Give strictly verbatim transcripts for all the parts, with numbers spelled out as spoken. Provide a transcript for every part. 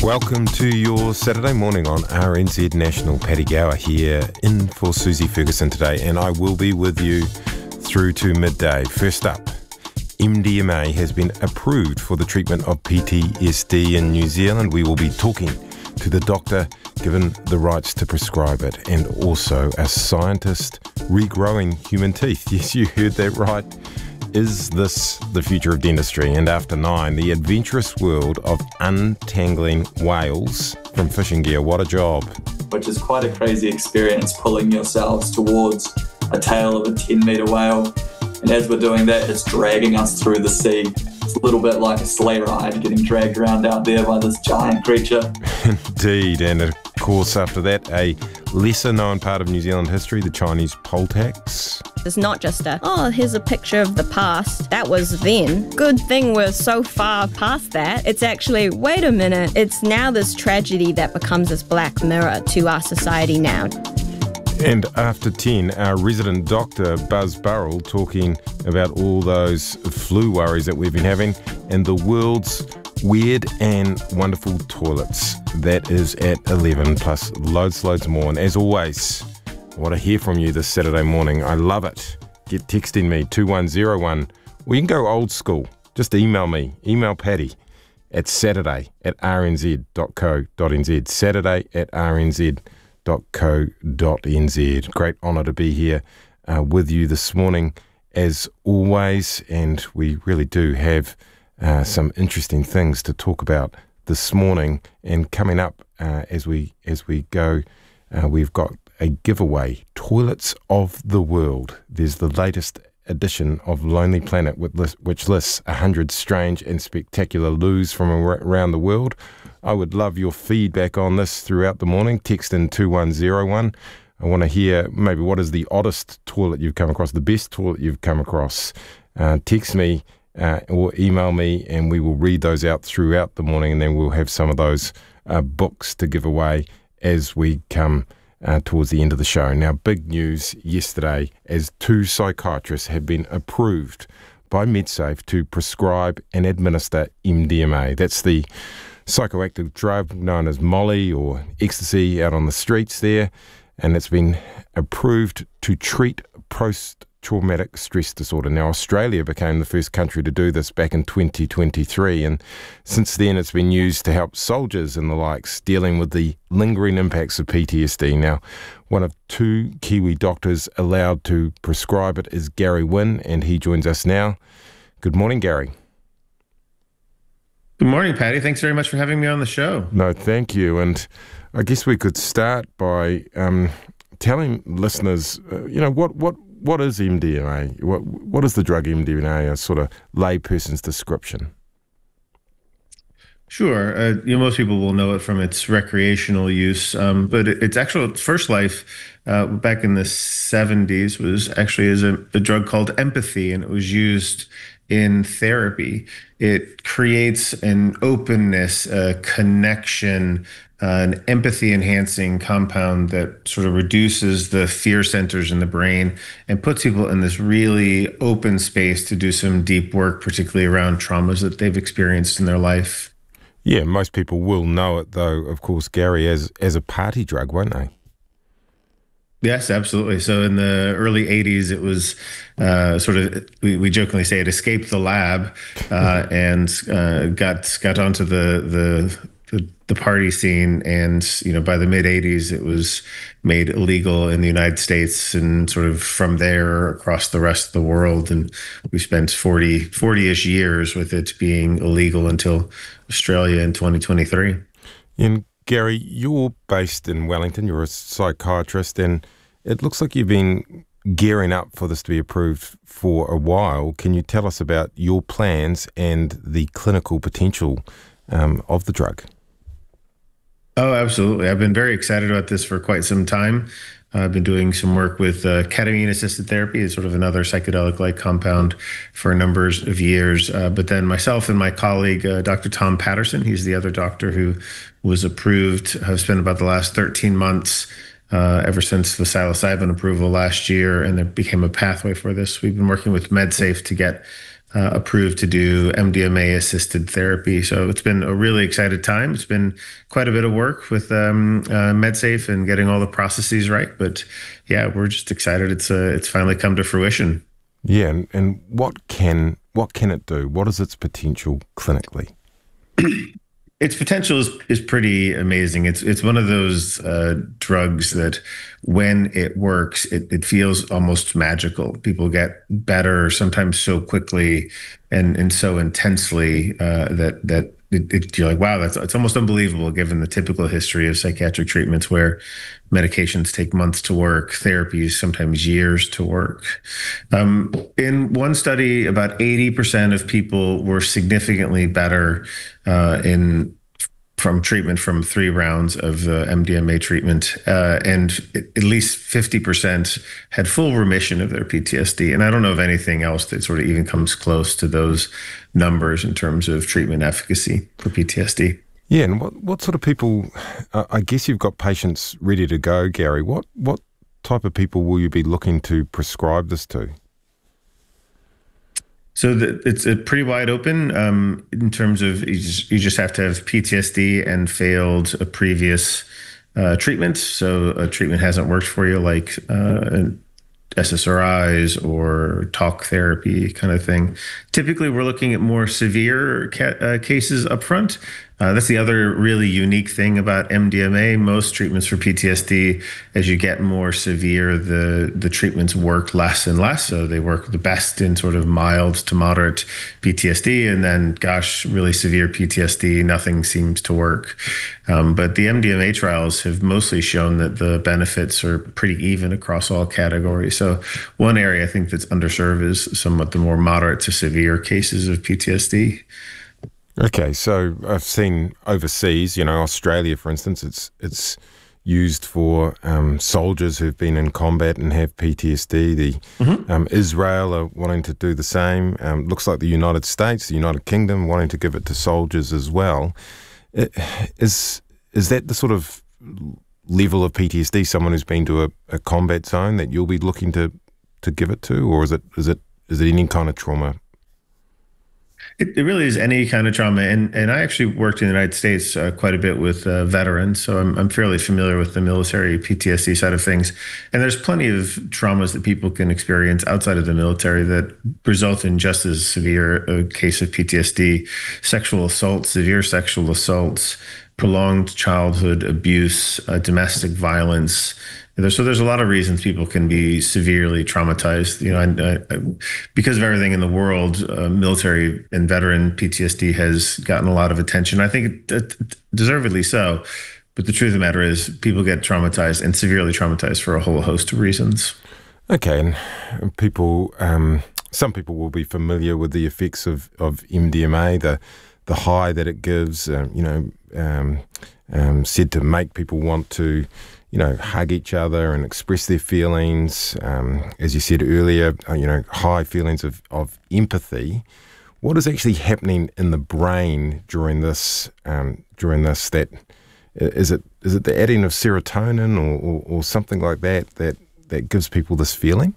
Welcome to your Saturday morning on R N Z National. Paddy Gower here, in for Susie Ferguson today, and I will be with you through to midday. First up, M D M A has been approved for the treatment of P T S D in New Zealand. We will be talking to the doctor given the rights to prescribe it, and also a scientist regrowing human teeth. Yes, you heard that right. Is this the future of dentistry? And after nine, the adventurous world of untangling whales from Fishing Gear. What a job. Which is quite a crazy experience, pulling yourselves towards a tail of a ten metre whale. And as we're doing that, it's dragging us through the sea. It's a little bit like a sleigh ride, getting dragged around out there by this giant creature. Indeed, and of course after that, a lesser known part of New Zealand history, the Chinese poll tax. It's not just a, oh, here's a picture of the past. That was then. Good thing we're so far past that. It's actually, wait a minute, it's now this tragedy that becomes this black mirror to our society now. And after ten, our resident doctor, Buzz Burrell, talking about all those flu worries that we've been having and the world's weird and wonderful toilets. That is at eleven, plus loads, loads more. And as always, I want to hear from you this Saturday morning. I love it. Get texting me, two one zero one. Or you can go old school. Just email me. Email Paddy at saturday at r n z dot co dot n z. Saturday at r n z dot co dot n z. Great honour to be here uh, with you this morning, as always. And we really do have uh, some interesting things to talk about this morning. And coming up uh, as we as we go, uh, we've got a giveaway, Toilets of the World. There's the latest edition of Lonely Planet, which lists one hundred strange and spectacular loos from around the world. I would love your feedback on this throughout the morning. Text in two one zero one. I want to hear maybe what is the oddest toilet you've come across, the best toilet you've come across. Uh, text me uh, or email me, and we will read those out throughout the morning, and then we'll have some of those uh, books to give away as we come Uh, towards the end of the show. Now, big news yesterday as two psychiatrists have been approved by MedSafe to prescribe and administer M D M A. That's the psychoactive drug known as Molly or ecstasy out on the streets there, and it's been approved to treat post-traumatic stress disorder. Now, Australia became the first country to do this back in twenty twenty-three, and since then it's been used to help soldiers and the likes dealing with the lingering impacts of P T S D. Now, one of two Kiwi doctors allowed to prescribe it is Gary Wynn, and he joins us now. Good morning, Gary. Good morning, Paddy. Thanks very much for having me on the show. No, thank you. And I guess we could start by um, telling listeners, uh, you know, what, what, what is M D M A? What, what is the drug M D M A? A sort of layperson's description. Sure. Uh, you know, most people will know it from its recreational use, um, but it, its actual first life uh, back in the seventies was actually as a, a drug called empathy, and it was used in therapy. It creates an openness, a connection, uh, an empathy-enhancing compound that sort of reduces the fear centers in the brain and puts people in this really open space to do some deep work, particularly around traumas that they've experienced in their life. Yeah, most people will know it, though, of course, Gary, as as a party drug, won't they? Yes, absolutely. So in the early eighties, it was uh, sort of, we, we jokingly say it escaped the lab uh, and uh, got got onto the, the the the party scene. And, you know, by the mid eighties, it was made illegal in the United States and sort of from there across the rest of the world. And we spent forty, forty-ish years with it being illegal until Australia in twenty twenty-three. And Gary, you're based in Wellington. You're a psychiatrist, and it looks like you've been gearing up for this to be approved for a while. Can you tell us about your plans and the clinical potential um, of the drug? Oh, absolutely. I've been very excited about this for quite some time. I've been doing some work with uh, ketamine-assisted therapy, is sort of another psychedelic-like compound, for a number of years. Uh, but then myself and my colleague, uh, Doctor Tom Patterson, he's the other doctor who was approved, have spent about the last thirteen months, uh, ever since the psilocybin approval last year, and there became a pathway for this. We've been working with MedSafe to get uh, approved to do M D M A-assisted therapy. So it's been a really excited time. It's been quite a bit of work with um, uh, MedSafe and getting all the processes right. But yeah, we're just excited. It's uh, it's finally come to fruition. Yeah, and, and what can what can it do? What is its potential clinically? Its potential is, is pretty amazing. It's it's one of those uh, drugs that when it works, it, it feels almost magical. People get better sometimes so quickly and, and so intensely uh, that that it, it, you're like, wow, that's it's almost unbelievable given the typical history of psychiatric treatments where medications take months to work, therapies sometimes years to work. Um, in one study, about eighty percent of people were significantly better uh, in from treatment from three rounds of uh, M D M A treatment, uh, and at least fifty percent had full remission of their P T S D. And I don't know of anything else that sort of even comes close to those numbers in terms of treatment efficacy for P T S D. Yeah, and what, what sort of people, uh, I guess you've got patients ready to go, Gary. What, what type of people will you be looking to prescribe this to? So the, it's a pretty wide open um, in terms of you just, you just have to have P T S D and failed a previous uh, treatment. So a treatment hasn't worked for you, like uh, S S R Is or talk therapy kind of thing. Typically, we're looking at more severe ca- uh, cases up front. Uh, that's the other really unique thing about M D M A. Most treatments for P T S D, as you get more severe, the, the treatments work less and less. So they work the best in sort of mild to moderate P T S D. And then, gosh, really severe P T S D, nothing seems to work. Um, but the M D M A trials have mostly shown that the benefits are pretty even across all categories. So one area I think that's underserved is somewhat the more moderate to severe cases of P T S D. Okay, so I've seen overseas, you know, Australia, for instance, it's it's used for um, soldiers who've been in combat and have P T S D. The mm-hmm. um, Israel are wanting to do the same. Um, looks like the United States, the United Kingdom, wanting to give it to soldiers as well. Is is that the sort of level of P T S D, someone who's been to a, a combat zone, that you'll be looking to, to give it to, or is it is it is it any kind of trauma? It, it really is any kind of trauma, and and I actually worked in the United States uh, quite a bit with uh, veterans, so I'm I'm fairly familiar with the military P T S D side of things. And there's plenty of traumas that people can experience outside of the military that result in just as severe a case of P T S D: sexual assault, severe sexual assaults, prolonged childhood abuse, uh, domestic violence. So there's a lot of reasons people can be severely traumatized. You know, I, I, because of everything in the world, uh, military and veteran P T S D has gotten a lot of attention. I think it, it, deservedly so. But the truth of the matter is, people get traumatized and severely traumatized for a whole host of reasons. Okay, and people, um, some people will be familiar with the effects of, of M D M A, the the high that it gives. Uh, you know, um, um, said to make people want to, you know, hug each other and express their feelings. Um, as you said earlier, uh, you know, high feelings of, of empathy. What is actually happening in the brain during this? Um, during this, that is it? Is it the adding of serotonin or, or, or something like that that that gives people this feeling?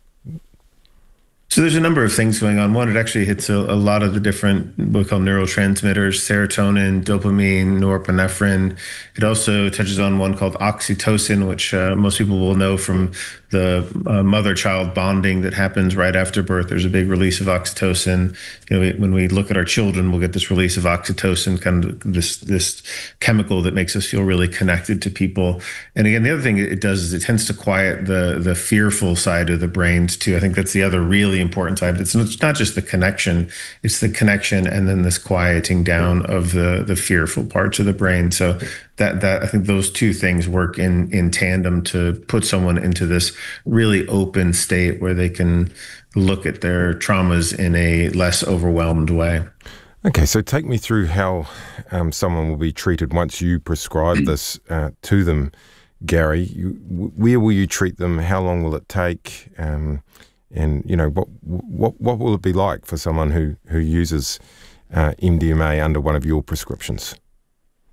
So there's a number of things going on. One, it actually hits a, a lot of the different what we call neurotransmitters: serotonin, dopamine, norepinephrine. It also touches on one called oxytocin, which uh, most people will know from the uh, mother-child bonding that happens right after birth. There's a big release of oxytocin. You know, we, when we look at our children, we'll get this release of oxytocin, kind of this this chemical that makes us feel really connected to people. And again, the other thing it does is it tends to quiet the the fearful side of the brains too. I think that's the other really important side. It's not just the connection; it's the connection and then this quieting down of the the fearful parts of the brain. So that that I think those two things work in in tandem to put someone into this really open state where they can look at their traumas in a less overwhelmed way. Okay, so take me through how um, someone will be treated once you prescribe this uh, to them, Gary. You, where will you treat them? How long will it take? Um, and you know, what what what will it be like for someone who who uses uh, M D M A under one of your prescriptions?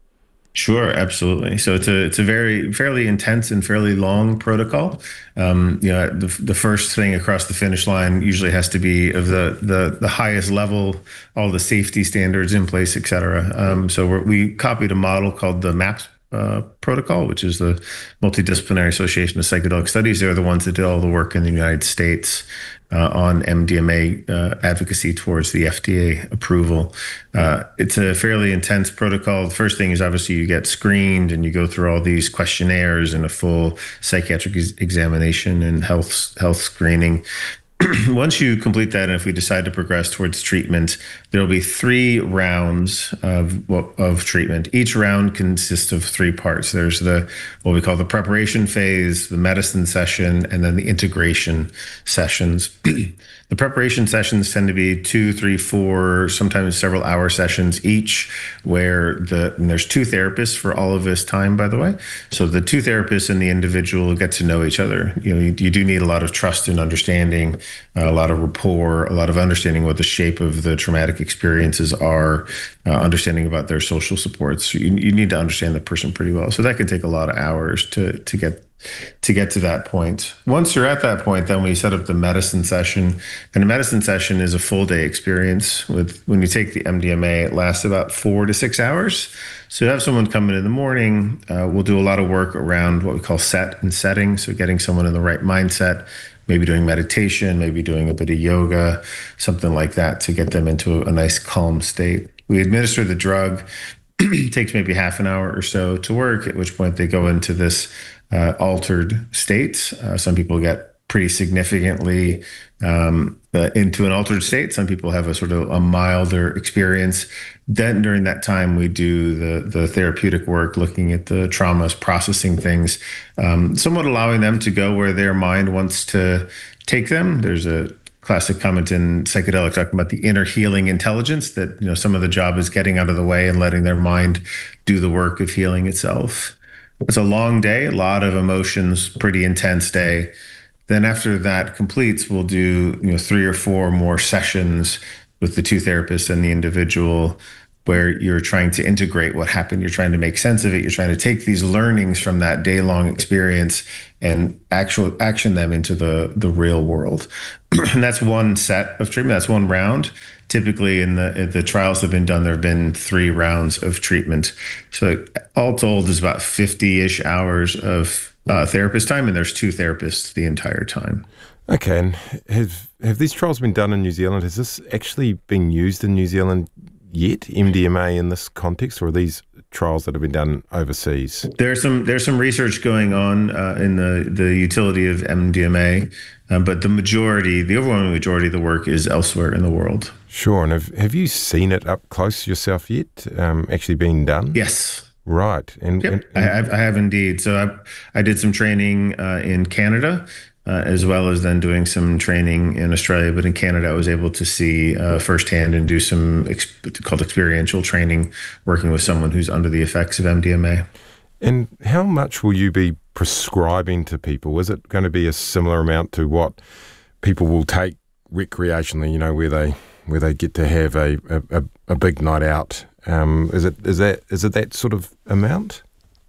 Sure, absolutely. So it's a it's a very fairly intense and fairly long protocol. Um, you know, the the first thing across the finish line usually has to be of the the the highest level, all the safety standards in place, et cetera. Um, so we're, we copied a model called the MAPS uh, protocol, which is the Multidisciplinary Association of Psychedelic Studies. They're the ones that did all the work in the United States uh, on M D M A uh, advocacy towards the F D A approval. Uh, it's a fairly intense protocol. The first thing is obviously you get screened and you go through all these questionnaires and a full psychiatric ex- examination and health health screening. Once you complete that, and if we decide to progress towards treatment, there will be three rounds of of treatment. Each round consists of three parts. There's the what we call the preparation phase, the medicine session, and then the integration sessions. The preparation sessions tend to be two, three, four, sometimes several hour sessions each, where the and there's two therapists for all of this time, by the way. So the two therapists and the individual get to know each other. You know, you, you do need a lot of trust and understanding, uh, a lot of rapport, a lot of understanding what the shape of the traumatic experiences are, uh, understanding about their social supports. You, you need to understand the person pretty well. So that can take a lot of hours to to get to get to that point. Once you're at that point, then we set up the medicine session. And the medicine session is a full day experience. With when you take the M D M A, it lasts about four to six hours. So you have someone come in in the morning. Uh, we'll do a lot of work around what we call set and setting. So getting someone in the right mindset, maybe doing meditation, maybe doing a bit of yoga, something like that to get them into a nice calm state. We administer the drug. It takes maybe half an hour or so to work, at which point they go into this uh, altered state. Uh, some people get pretty significantly um, uh, into an altered state. Some people have a sort of a milder experience. Then during that time, we do the, the therapeutic work, looking at the traumas, processing things, um, somewhat allowing them to go where their mind wants to take them. There's a classic comment in psychedelics talking about the inner healing intelligence, that, you know, some of the job is getting out of the way and letting their mind do the work of healing itself. It's a long day, a lot of emotions, pretty intense day. Then after that completes, we'll do, you know, three or four more sessions with the two therapists and the individual, where you're trying to integrate what happened. You're trying to make sense of it. You're trying to take these learnings from that day-long experience and actual action them into the, the real world. And that's one set of treatment. That's one round. Typically in the in the trials that have been done, there have been three rounds of treatment. So all told is about fifty-ish hours of uh, therapist time, and there's two therapists the entire time. Okay, and have, have these trials been done in New Zealand? Has this actually been used in New Zealand yet, M D M A in this context, or are these trials that have been done overseas? There's some there's some research going on uh, in the, the utility of M D M A, uh, but the majority, the overwhelming majority of the work is elsewhere in the world. Sure, and have, have you seen it up close yourself yet, um, actually being done? Yes. Right. And, yep, and, and I, have, I have indeed. So I, I did some training uh, in Canada, Uh, as well as then doing some training in Australia. But in Canada, I was able to see uh, firsthand and do some ex- called experiential training, working with someone who's under the effects of M D M A. And how much will you be prescribing to people? Is it going to be a similar amount to what people will take recreationally, you know, where they where they get to have a, a, a big night out? Um, is it is that is it that sort of amount?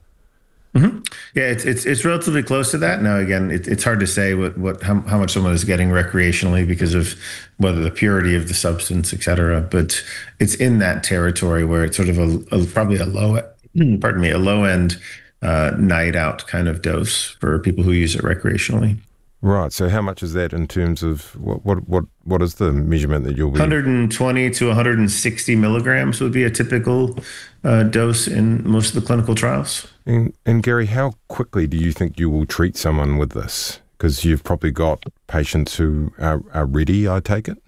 Mm-hmm. Yeah, it's it's it's relatively close to that. Now, again, it, it's hard to say what what how, how much someone is getting recreationally because of whether the purity of the substance, et cetera. But it's in that territory where it's sort of a, a probably a low, pardon me, a low end uh, night out kind of dose for people who use it recreationally. Right. So how much is that in terms of what what what, what is the measurement that you'll be? one hundred twenty to one hundred sixty milligrams would be a typical uh, dose in most of the clinical trials. And, and Gary, how quickly do you think you will treat someone with this? Because you've probably got patients who are, are ready, I take it?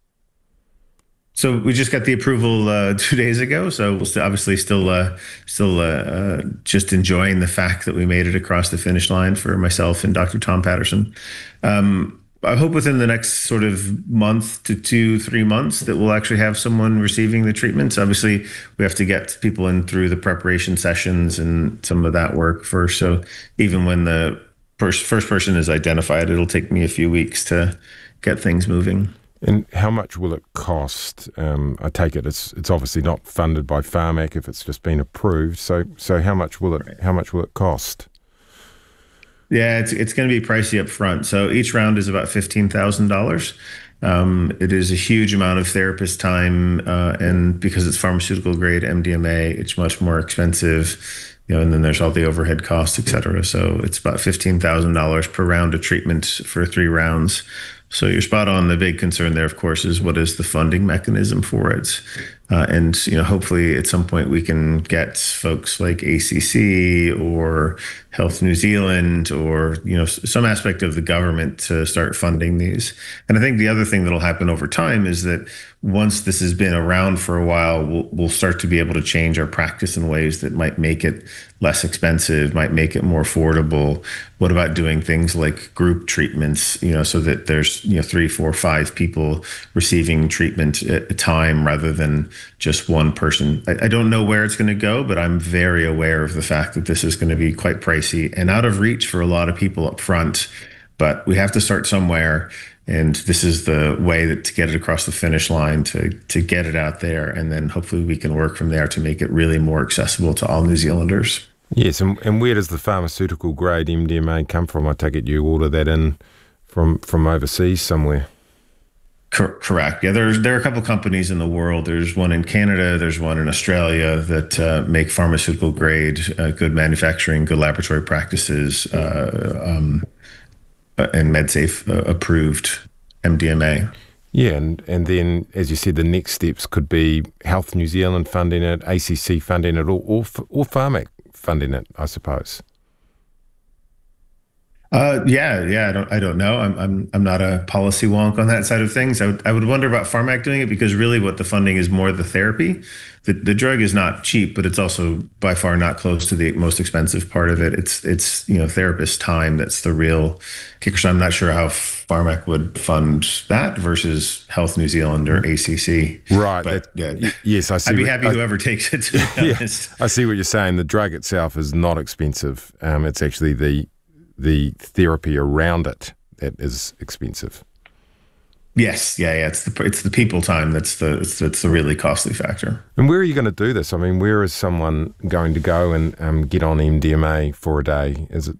So we just got the approval uh, two days ago. So we'll st- obviously still uh, still uh, uh, just enjoying the fact that we made it across the finish line for myself and Doctor Tom Patterson. Um, I hope within the next sort of month to two, three months that we'll actually have someone receiving the treatments. Obviously, we have to get people in through the preparation sessions and some of that work first. So even when the first, first person is identified, it'll take me a few weeks to get things moving. And how much will it cost? Um, I take it it's it's obviously not funded by Pharmac if it's just been approved. So so how much will it right. how much will it cost? Yeah, it's it's going to be pricey up front. So each round is about fifteen thousand dollars. Um, it is a huge amount of therapist time, uh, and because it's pharmaceutical grade M D M A, it's much more expensive. You know, and then there's all the overhead costs, et cetera. So it's about fifteen thousand dollars per round of treatment for three rounds. So you're spot on. The big concern there, of course, is what is the funding mechanism for it? Uh, and, you know, hopefully at some point we can get folks like A C C or Health New Zealand or, you know, some aspect of the government to start funding these. And I think the other thing that'll happen over time is that once this has been around for a while, we'll, we'll start to be able to change our practice in ways that might make it less expensive, might make it more affordable. What about doing things like group treatments, you know, so that there's, you know, three, four, five people receiving treatment at a time rather than just one person. I, I don't know where it's going to go, but I'm very aware of the fact that this is going to be quite pricey and out of reach for a lot of people up front. But we have to start somewhere. And this is the way that to get it across the finish line, to to get it out there. And then hopefully we can work from there to make it really more accessible to all New Zealanders. Yes, and, and where does the pharmaceutical grade M D M A come from? I take it you order that in from from overseas somewhere. Cor- correct. Yeah, there's there are a couple companies in the world. There's one in Canada. There's one in Australia that uh, make pharmaceutical grade, uh, good manufacturing, good laboratory practices, uh, um, and MedSafe uh, approved M D M A. Yeah, and, and then, as you said, the next steps could be Health New Zealand funding it, A C C funding it, or or, or Pharmac funding it, I suppose. Uh, yeah, yeah. I don't, I don't know. I'm, I'm, I'm not a policy wonk on that side of things. I would, I would wonder about Pharmac doing it because really, what the funding is more the therapy. The, the drug is not cheap, but it's also by far not close to the most expensive part of it. It's, it's you know, therapist time that's the real kicker. So I'm not sure how Pharmac would fund that versus Health New Zealand or A C C. Right. But yeah, y- yes, I see. I'd be what, happy I, whoever takes it. To be yeah, honest. I see what you're saying. The drug itself is not expensive. Um, it's actually the the therapy around it that is expensive. Yes, yeah, yeah. It's the it's the people time that's the it's, it's the really costly factor. And where are you going to do this? I mean, where is someone going to go and um, get on M D M A for a day? Is it,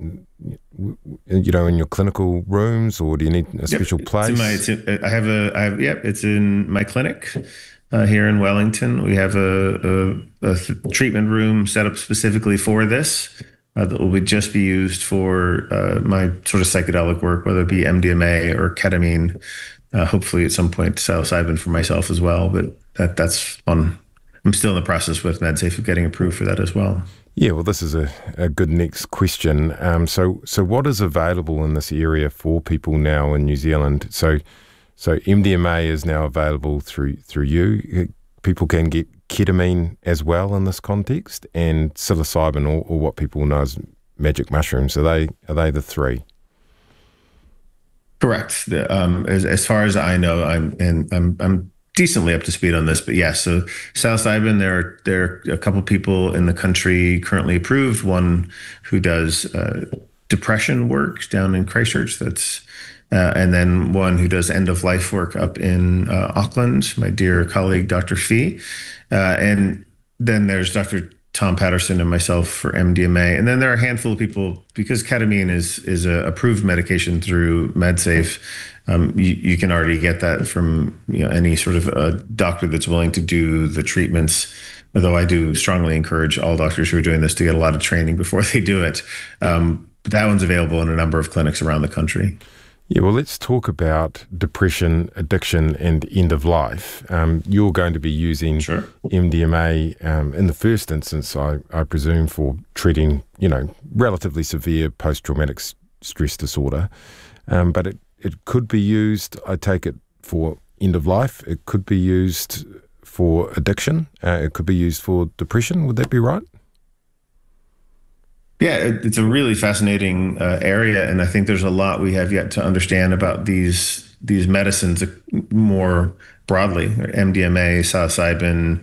you know, in your clinical rooms, or do you need a special yep. place? It's in my, it's in, I have a I have yep. It's in my clinic uh, here in Wellington. We have a, a, a treatment room set up specifically for this. Uh, that will just be used for uh, my sort of psychedelic work, whether it be M D M A or ketamine. Uh, hopefully, at some point, psilocybin for myself as well. But that that's on. I'm still in the process with MedSafe of getting approved for that as well. Yeah, well, this is a, a good next question. Um, so, so what is available in this area for people now in New Zealand? So, so M D M A is now available through through you. People can get ketamine as well in this context, and psilocybin, or, or what people know as magic mushrooms. Are they are they the three? Correct. The, um, as as far as I know, I'm and I'm I'm decently up to speed on this, but yes. Yeah, so psilocybin, there are there are a couple people in the country currently approved. One who does uh, depression work down in Christchurch. That's Uh, and then one who does end-of-life work up in uh, Auckland, my dear colleague, Doctor Fee. Uh, and then there's Doctor Tom Patterson and myself for M D M A. And then there are a handful of people, because ketamine is is a approved medication through MedSafe. Um, you, you can already get that from you know any sort of uh, doctor that's willing to do the treatments. Although I do strongly encourage all doctors who are doing this to get a lot of training before they do it. Um, but that one's available in a number of clinics around the country. Yeah, well, let's talk about depression, addiction, and end of life. Um, you're going to be using sure. M D M A um, in the first instance, I, I presume, for treating, you know, relatively severe post-traumatic s- stress disorder. Um, but it, it could be used, I take it, for end of life. It could be used for addiction. Uh, it could be used for depression. Would that be right? Yeah, it's a really fascinating uh, area, and I think there's a lot we have yet to understand about these these medicines more broadly. M D M A, psilocybin,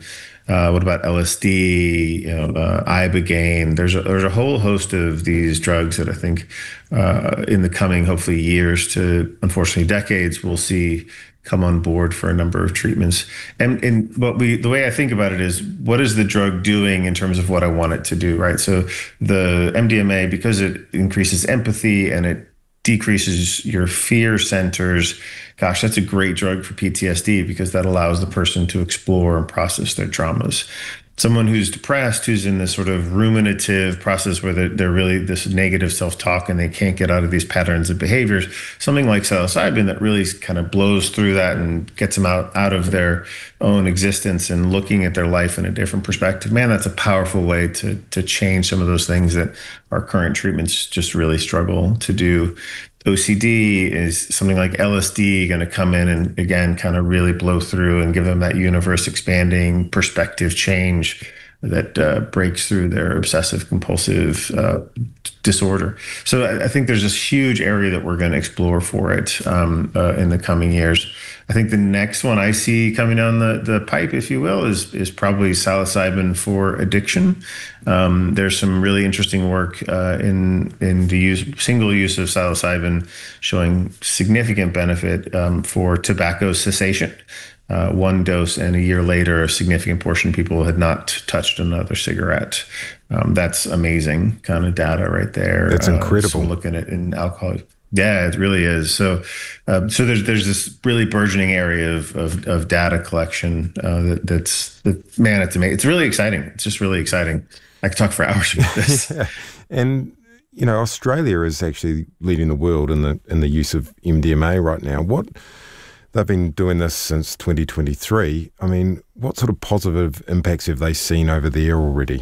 Uh, what about L S D? You know, uh, ibogaine. There's a, there's a whole host of these drugs that I think uh, in the coming, hopefully, years to unfortunately decades, we'll see come on board for a number of treatments. And, and what we, the way I think about it is, what is the drug doing in terms of what I want it to do, right? So the M D M A, because it increases empathy and it decreases your fear centers, gosh, that's a great drug for P T S D because that allows the person to explore and process their traumas. Someone who's depressed, who's in this sort of ruminative process where they're, they're really this negative self-talk and they can't get out of these patterns of behaviors, something like psilocybin that really kind of blows through that and gets them out, out of their own existence and looking at their life in a different perspective. Man, that's a powerful way to, to change some of those things that our current treatments just really struggle to do. O C D is something like L S D going to come in and again kind of really blow through and give them that universe expanding perspective change that uh, breaks through their obsessive compulsive uh, disorder. So I, I think there's this huge area that we're going to explore for it um, uh, in the coming years. I think the next one I see coming down the, the pipe, if you will, is is probably psilocybin for addiction. Um, there's some really interesting work uh, in in the use, single use of psilocybin showing significant benefit um, for tobacco cessation. Uh, one dose and a year later, a significant portion of people had not touched another cigarette. Um, that's amazing kind of data right there. That's incredible. Uh, so looking at in alcohol. Yeah, it really is. So, um, so there's there's this really burgeoning area of of, of data collection uh, that, that's that, man, it's amazing. It's really exciting. It's just really exciting. I could talk for hours about this. Yeah. And you know, Australia is actually leading the world in the in the use of M D M A right now. What they've been doing this since twenty twenty-three. I mean, what sort of positive impacts have they seen over there already?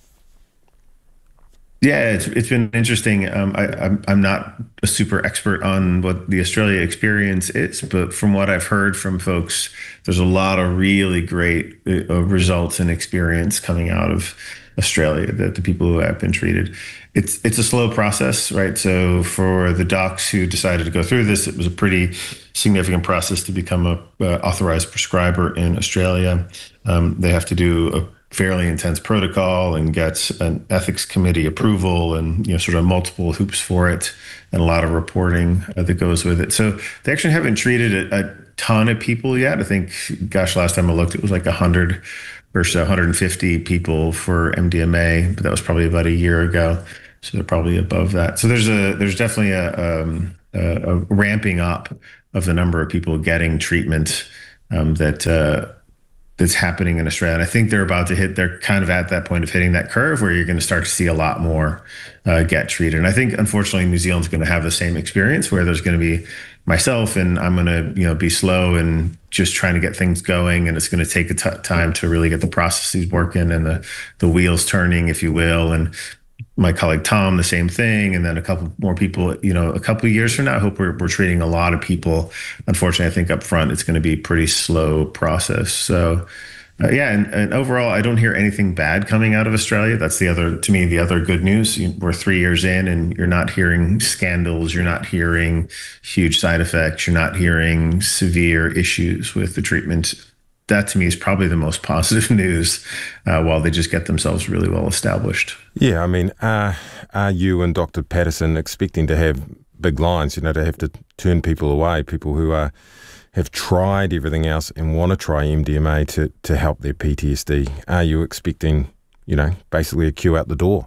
Yeah, it's it's been interesting. Um, I, I'm I'm not a super expert on what the Australia experience is, but from what I've heard from folks, there's a lot of really great uh, results and experience coming out of Australia. That the people who have been treated, it's it's a slow process, right? So for the docs who decided to go through this, it was a pretty significant process to become a uh, authorized prescriber in Australia. Um, they have to do a fairly intense protocol and gets an ethics committee approval and, you know, sort of multiple hoops for it and a lot of reporting uh, that goes with it. So they actually haven't treated a, a ton of people yet. I think, gosh, last time I looked, it was like one hundred or so, one hundred fifty people for M D M A, but that was probably about a year ago. So they're probably above that. So there's a there's definitely a, um, a, a ramping up of the number of people getting treatment um, that uh, that's happening in Australia. And I think they're about to hit, they're kind of at that point of hitting that curve where you're going to start to see a lot more uh, get treated. And I think, unfortunately, New Zealand's going to have the same experience where there's going to be myself and I'm going to, you know, be slow and just trying to get things going. And it's going to take a t- time to really get the processes working and the, the wheels turning, if you will. And my colleague Tom, the same thing. And then a couple more people, you know, a couple of years from now, I hope we're, we're treating a lot of people. Unfortunately, I think up front, it's going to be a pretty slow process. So uh, yeah. And, and overall, I don't hear anything bad coming out of Australia. That's the other, to me, the other good news. You, we're three years in and you're not hearing scandals. You're not hearing huge side effects. You're not hearing severe issues with the treatment. That to me is probably the most positive news uh, while they just get themselves really well established. Yeah, I mean, uh, are you and Doctor Patterson expecting to have big lines, you know, to have to turn people away, people who are, have tried everything else and want to try M D M A to, to help their P T S D? Are you expecting, you know, basically a queue out the door?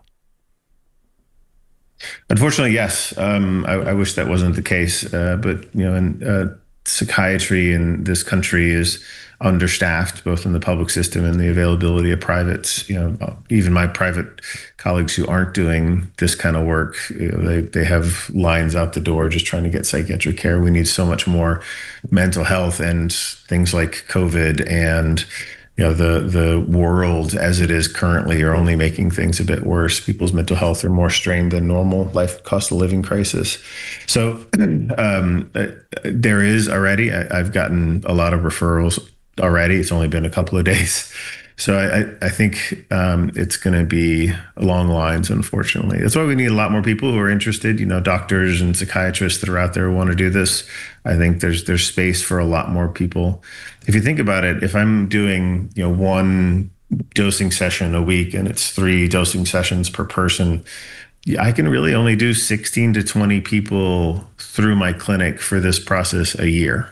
Unfortunately, yes. Um, I, I wish that wasn't the case, uh, but, you know, and, uh, psychiatry in this country is understaffed, both in the public system and the availability of privates. You know, even my private colleagues who aren't doing this kind of work, you know, they they have lines out the door just trying to get psychiatric care. We need so much more mental health, and things like COVID and, you know, the the world as it is currently are only making things a bit worse. People's mental health are more strained than normal. Life cost of living crisis. So um, there is already. I, I've gotten a lot of referrals already. It's only been a couple of days. So I, I think um, it's going to be long lines, unfortunately. That's why we need a lot more people who are interested, you know, doctors and psychiatrists that are out there who want to do this. I think there's there's space for a lot more people. If you think about it, if I'm doing, you know, one dosing session a week, and it's three dosing sessions per person, I can really only do sixteen to twenty people through my clinic for this process a year.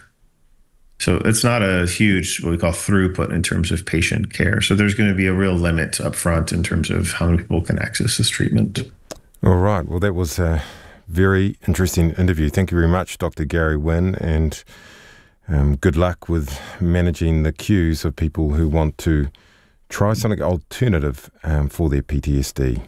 So it's not a huge, what we call throughput in terms of patient care. So there's going to be a real limit up front in terms of how many people can access this treatment. All right. Well, that was a very interesting interview. Thank you very much, Doctor Gary Wynne, and um, good luck with managing the queues of people who want to try something alternative um, for their P T S D.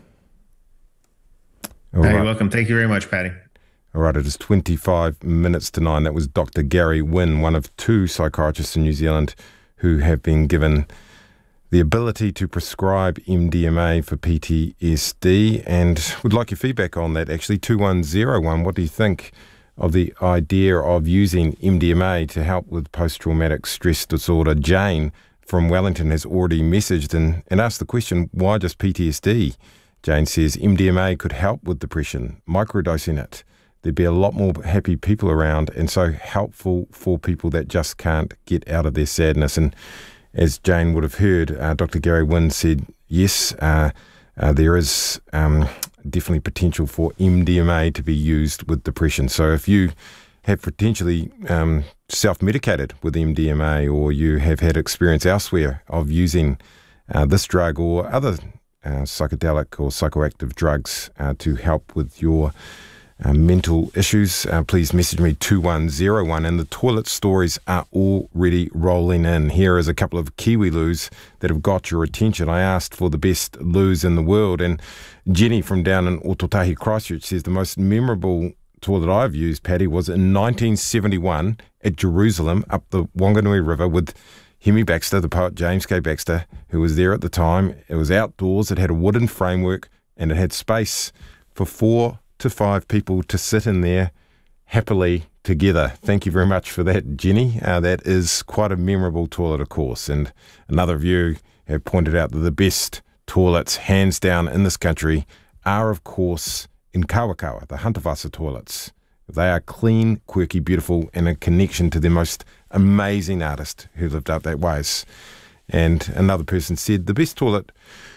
All right. You're welcome. Thank you very much, Patty. All right, it is twenty-five minutes to nine. That was Doctor Gary Wynne, one of two psychiatrists in New Zealand who have been given the ability to prescribe M D M A for P T S D. And would like your feedback on that, actually. two one zero one, what do you think of the idea of using M D M A to help with post-traumatic stress disorder? Jane from Wellington has already messaged and, and asked the question, why just P T S D? Jane says M D M A could help with depression, microdosing it. There'd be a lot more happy people around, and so helpful for people that just can't get out of their sadness. And as Jane would have heard, uh, Doctor Gary Wynne said, yes, uh, uh, there is um, definitely potential for M D M A to be used with depression. So if you have potentially um, self-medicated with M D M A, or you have had experience elsewhere of using uh, this drug or other uh, psychedelic or psychoactive drugs uh, to help with your Uh, mental issues, uh, please message me two one zero one, and the toilet stories are already rolling in. Here is a couple of Kiwi loos that have got your attention. I asked for the best loos in the world, and Jenny from down in Ototahi, Christchurch, says the most memorable toilet I've used, Paddy, was in nineteen seventy-one at Jerusalem up the Wanganui River with Hemi Baxter, the poet James K. Baxter, who was there at the time. It was outdoors, it had a wooden framework, and it had space for four to five people to sit in there happily together. Thank you very much for that, Jenny. Uh, that is quite a memorable toilet, of course. And another of you have pointed out that the best toilets, hands down, in this country are, of course, in Kawakawa, the Huntavasa toilets. They are clean, quirky, beautiful, and a connection to the most amazing artist who lived up that ways. And another person said, the best toilet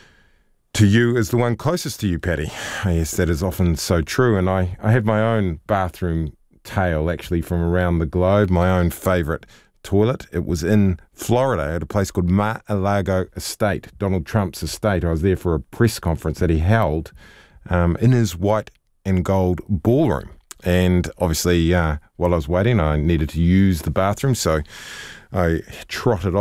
to you is the one closest to you, Paddy. Yes, that is often so true. And I, I have my own bathroom tale, actually, from around the globe, my own favourite toilet. It was in Florida at a place called Mar-a-Lago Estate, Donald Trump's estate. I was there for a press conference that he held um, in his white and gold ballroom. And obviously, uh, while I was waiting, I needed to use the bathroom, so I trotted off